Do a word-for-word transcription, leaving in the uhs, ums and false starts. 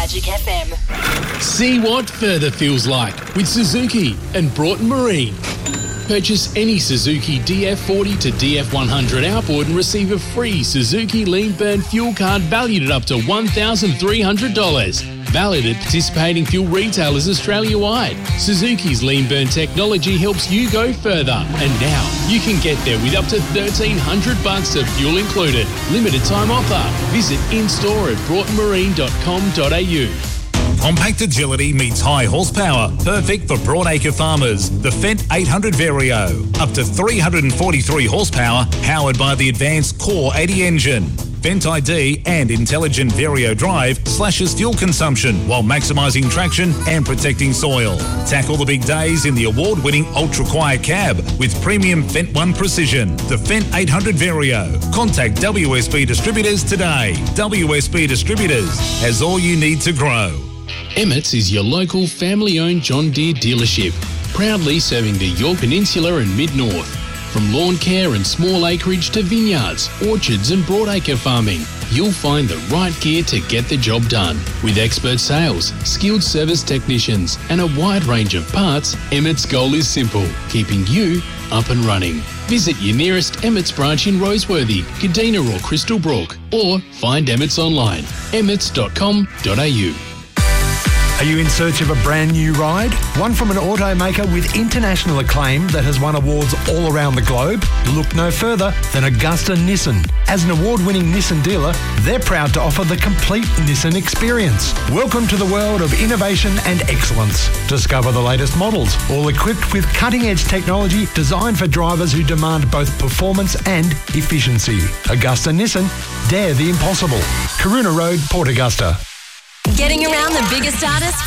Magic F M. See what further feels like with Suzuki and Broughton Marine. Purchase any Suzuki D F forty to D F one hundred outboard and receive a free Suzuki Lean Burn fuel card valued at up to one thousand three hundred dollars. Valid at participating fuel retailers Australia-wide. Suzuki's Lean Burn technology helps you go further. And now you can get there with up to thirteen hundred bucks of fuel included. Limited time offer. Visit in-store at broughton marine dot com dot a u. Compact agility meets high horsepower. Perfect for broadacre farmers. The Fendt eight hundred Vario. Up to three hundred forty-three horsepower, powered by the advanced Core eighty engine. Fendt I D and intelligent Vario drive slashes fuel consumption while maximising traction and protecting soil. Tackle the big days in the award-winning Ultra Quiet cab with premium Fendt One Precision. The Fendt eight hundred Vario. Contact W S B Distributors today. W S B Distributors has all you need to grow. Emmett's is your local family-owned John Deere dealership, proudly serving the Yorke Peninsula and Mid-North. From lawn care and small acreage to vineyards, orchards and broadacre farming, you'll find the right gear to get the job done. With expert sales, skilled service technicians and a wide range of parts, Emmett's goal is simple, keeping you up and running. Visit your nearest Emmett's branch in Roseworthy, Kadina or Crystal Brook, or find Emmett's online, emmets dot com dot a u. Are you in search of a brand new ride? One from an automaker with international acclaim that has won awards all around the globe? Look no further than Augusta Nissan. As an award-winning Nissan dealer, they're proud to offer the complete Nissan experience. Welcome to the world of innovation and excellence. Discover the latest models, all equipped with cutting-edge technology designed for drivers who demand both performance and efficiency. Augusta Nissan, dare the impossible. Karuna Road, Port Augusta. Getting around the biggest artists